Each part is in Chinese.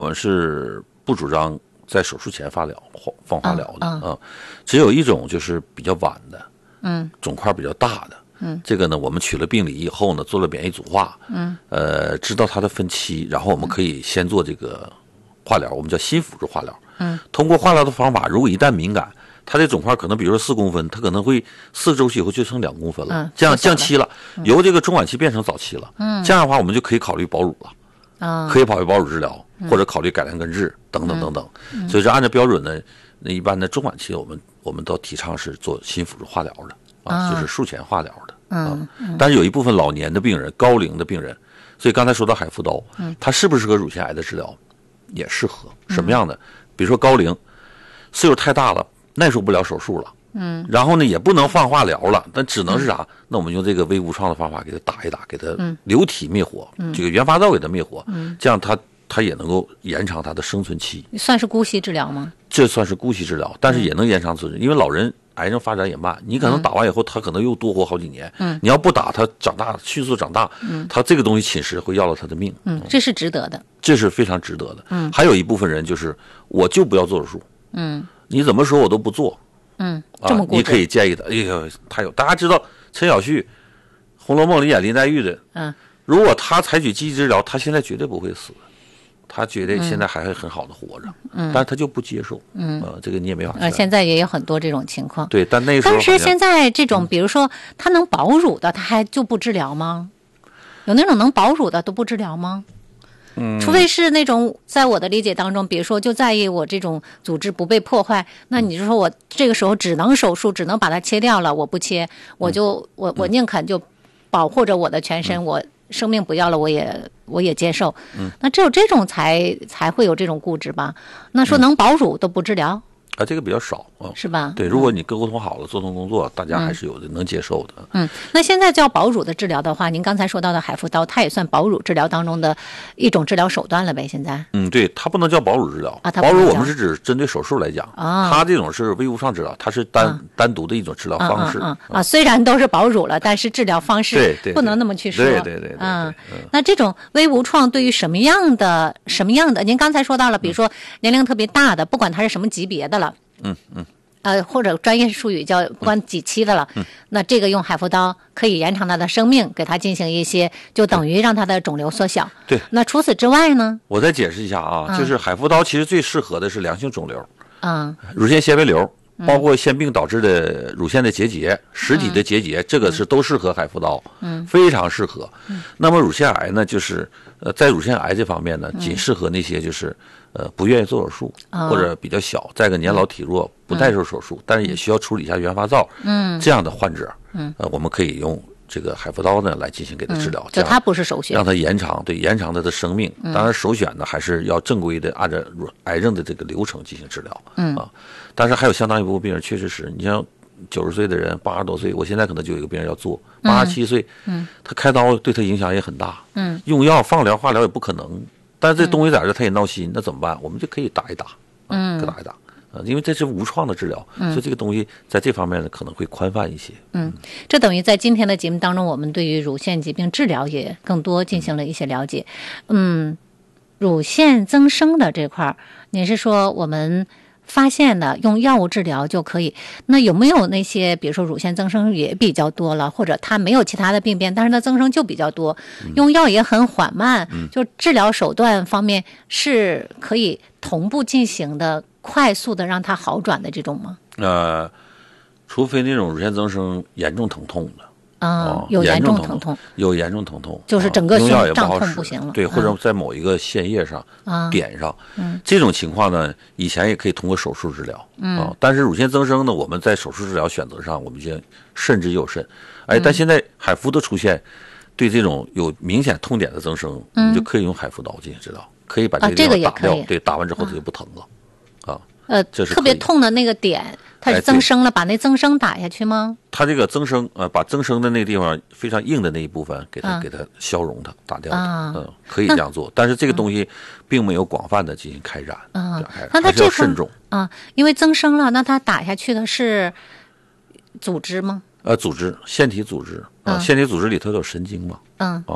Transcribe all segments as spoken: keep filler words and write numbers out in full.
我们是不主张在手术前化疗、放化疗的啊、嗯嗯，只有一种就是比较晚的，嗯，肿块比较大的，嗯，这个呢，我们取了病理以后呢，做了免疫组化，嗯，呃，知道它的分期，然后我们可以先做这个化疗，我们叫新辅助化疗，嗯，通过化疗的方法，如果一旦敏感，它的肿块可能比如说四公分，它可能会四个周期以后就剩两公分了，嗯、这样降期了、嗯，由这个中晚期变成早期了，嗯，这样的话我们就可以考虑保乳了。啊，可以考虑保乳治疗，或者考虑改良根治等等等等。嗯嗯、所以说，按照标准呢，那一般的中晚期，我们我们都提倡是做新辅助化疗的啊，啊就是术前化疗的。嗯、啊，但是有一部分老年的病人、高龄的病人，所以刚才说到海扶刀，嗯，它适不适合乳腺癌的治疗？也适合。什么样的？比如说高龄，岁数太大了，耐受不了手术了。嗯，然后呢，也不能放化疗了，但只能是啥？嗯、那我们用这个微无创的方法给它打一打，给它流体灭活，嗯、这个原发灶给它灭活，嗯、这样它它也能够延长它的生存期。 算是姑息治疗吗？ 这算是姑息治疗，但是也能延长生存，因为老人癌症发展也慢，你可能打完以后，他可能又多活好几年。嗯，你要不打，他长大迅速长大，嗯，他这个东西侵蚀会要了他的命。 嗯，这是值得的， 这是非常值得的。嗯，还有一部分人就是我就不要做手术。嗯，你怎么说我都不做。 嗯，这么固执、 啊、你可以建议的。哎呀，他有大家知道陈小旭，《红楼梦》里演林黛玉的。嗯，如果他采取积极治疗，他现在绝对不会死，他绝对现在还会很好的活着。嗯，但是他就不接受。嗯，呃，这个你也没法。 呃，现在也有很多这种情况。 对，但那时候。 但是现在这种，比如说他能保乳的，他还就不治疗吗？有那种能保乳的都不治疗吗？嗯，除非是那种在我的理解当中，比如说就在意我这种组织不被破坏，那你就说我这个时候只能手术，只能把它切掉了，我不切，我就我我宁肯就保护着我的全身，我生命不要了，我也我也接受。嗯，那只有这种才才会有这种固执吧？那说能保乳都不治疗？ 啊，这个比较少啊， 是吧？ 对，如果你沟通好了，做通工作，大家还是有的、嗯、能接受的。 嗯，那现在叫保乳的治疗的话，您刚才说到的海扶刀，它也算保乳治疗当中的一种治疗手段了呗？现在？ 嗯，对，它不能叫保乳治疗。啊，保乳我们是指针对手术来讲啊，它这种是微无创治疗，它是单、啊、单独的一种治疗方式。 啊, 啊, 啊, 啊，虽然都是保乳了，但是治疗方式对对不能那么去说。 对对对对。 嗯，那这种微无创对于什么样的什么样的？您刚才说到了，比如说年龄特别大的，不管他是什么级别的了。嗯嗯，呃，或者专业术语叫不管几期的了，嗯，那这个用海扶刀可以延长他的生命，给他进行一些，就等于让他的肿瘤缩小。 对， 那除此之外呢？ 我再解释一下啊，嗯、就是海扶刀其实最适合的是良性肿瘤， 嗯， 乳腺纤维瘤，包括腺病导致的乳腺的结节、实体的结节，嗯、这个是都适合海扶刀，嗯，非常适合。嗯，那么乳腺癌呢，就是呃，在乳腺癌这方面呢，仅适合那些就是。呃，不愿意做手术，哦、或者比较小，再一个年老体弱，嗯、不耐受手术，嗯、但是也需要处理一下原发灶，嗯，这样的患者，嗯，呃，我们可以用这个海扶刀呢来进行给他治疗， 嗯、就它不是首选， 让他延长，对，延长他的生命。嗯、当然，首选呢还是要正规的按照癌症的这个流程进行治疗，嗯啊，但是还有相当一部分病人确实是你像九十岁的人，八十多岁，我现在可能就有一个病人要做八十七岁，嗯，他开刀对他影响也很大，嗯，用药、放疗、化疗也不可能。但是这东西在这他也闹心，那怎么办？我们就可以打一打，嗯，给打一打，呃，因为这是无创的治疗，嗯、所以这个东西在这方面呢可能会宽泛一些。 嗯，这等于在今天的节目当中，我们对于乳腺疾病治疗也更多进行了一些了解。嗯，乳腺增生的这块儿，您是说我们发现的用药物治疗就可以？那有没有那些比如说乳腺增生也比较多了，或者它没有其他的病变，但是它增生就比较多，用药也很缓慢，嗯、就治疗手段方面是可以同步进行的，快速的让它好转的这种吗？ 呃，除非那种乳腺增生严重疼痛的。 啊、嗯，有严重疼痛， 有严重疼痛， 就是整个胸胀痛不行了， 对，或者在某一个腺叶上、啊、点上，嗯，这种情况呢，以前也可以通过手术治疗，嗯、啊，但是乳腺增生呢，我们在手术治疗选择上，我们已经慎之又慎，哎，但现在海扶的出现，对这种有明显痛点的增生，嗯，你就可以用海扶刀进行治疗，可以把这个地方打掉，啊、对，打完之后它就不疼了，啊， 呃， 这是特别痛的那个点。它是增生了，哎、把那增生打下去吗？ 它这个增生，呃，把增生的那个地方非常硬的那一部分，给它、啊、给它消融它，打掉它，嗯、呃，可以这样做。但是这个东西并没有广泛的进行开展， 嗯，那它这慎重啊，因为增生了，那它打下去的是组织吗？ 呃，组织，腺体组织啊，腺体组织里头有神经嘛，嗯，啊。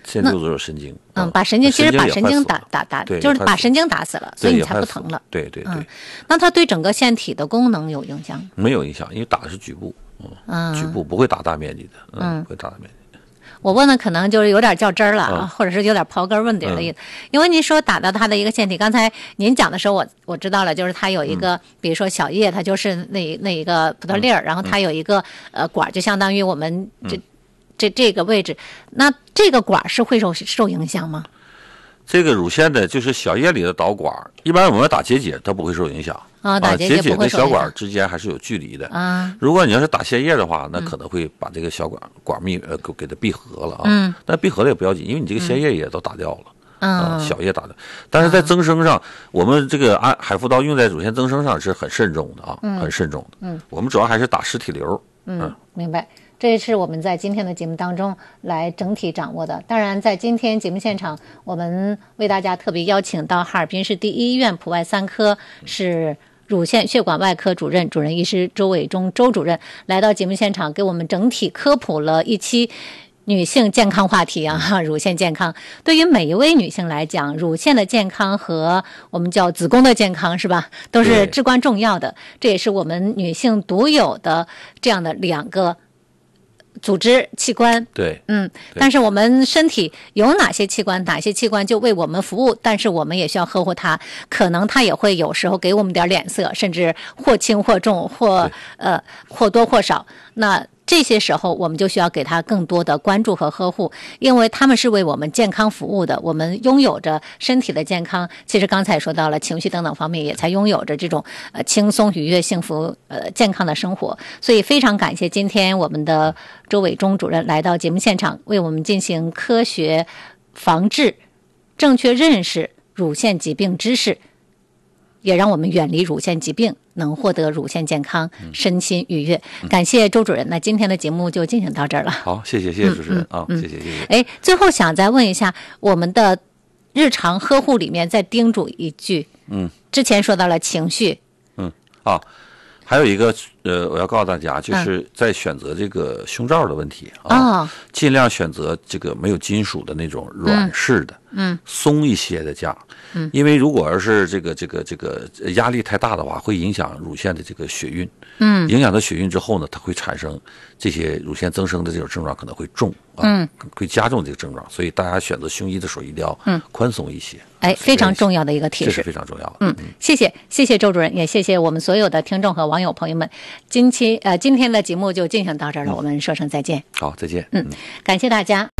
线就只有神经。 嗯，把神经其实把神经打打打，就是把神经打死了，所以你才不疼了。 对对对。 那它对整个腺体的功能有影响？ 没有影响，因为打的是局部，嗯，局部不会打大面积的，嗯，不会打大面积。 我问的可能就是有点较真儿了啊，或者是有点刨根问底的意思。因为您说打到它的一个腺体，刚才您讲的时候我我知道了，就是它有一个，比如说小叶，它就是那那一个葡萄粒儿，然后它有一个呃管，就相当于我们这这这个位置，那这个管是会受受影响吗？ 这个乳腺的就是小叶里的导管，一般我们打结节它不会受影响啊，打结节跟小管之间还是有距离的啊。如果你要是打腺叶的话，那可能会把这个小管管密呃给它闭合了啊。嗯，但闭合了也不要紧，因为你这个腺叶也都打掉了。嗯，小叶打掉，但是在增生上，我们这个按海扶刀用在乳腺增生上是很慎重的啊，很慎重的。嗯，我们主要还是打实体瘤。 嗯，明白。这是我们在今天的节目当中来整体掌握的。当然，在今天节目现场，我们为大家特别邀请到哈尔滨市第一医院普外三科是乳腺血管外科主任、主任医师周伟忠周主任来到节目现场，给我们整体科普了一期女性健康话题啊，乳腺健康对于每一位女性来讲，乳腺的健康和我们叫子宫的健康是吧，都是至关重要的。这也是我们女性独有的这样的两个组织器官。 对， 嗯，但是我们身体有哪些器官，哪些器官就为我们服务，但是我们也需要呵护它，可能它也会有时候给我们点脸色，甚至或轻或重，或呃或多或少。那这些时候我们就需要给他更多的关注和呵护，因为他们是为我们健康服务的。我们拥有着身体的健康，其实刚才说到了情绪等等方面，也才拥有着这种呃轻松愉悦幸福呃健康的生活。所以非常感谢今天我们的周伟忠主任来到节目现场，为我们进行科学防治、正确认识乳腺疾病知识，也让我们远离乳腺疾病，能获得乳腺健康，身心愉悦。感谢周主任，那今天的节目就进行到这儿了。 好，谢谢谢谢主持人啊，谢谢谢谢。 哎，最后想再问一下，我们的日常呵护里面再叮嘱一句，嗯，之前说到了情绪， 嗯，啊，还有一个呃，我要告诉大家，就是在选择这个胸罩的问题啊，哦、尽量选择这个没有金属的那种软式的，嗯，松一些的架。嗯，因为如果要是这个这个这个压力太大的话，会影响乳腺的这个血运。嗯，影响到血运之后呢，它会产生这些乳腺增生的这种症状，可能会重啊，嗯，会加重这个症状。所以大家选择胸衣的时候一定要嗯宽松一些。 哎，非常重要的一个提示， 这是非常重要的。 嗯，谢谢谢谢周主任，也谢谢我们所有的听众和网友朋友们。今期呃今天的节目就进行到这儿了，嗯、我们说声再见。 好，再见。 嗯，感谢大家。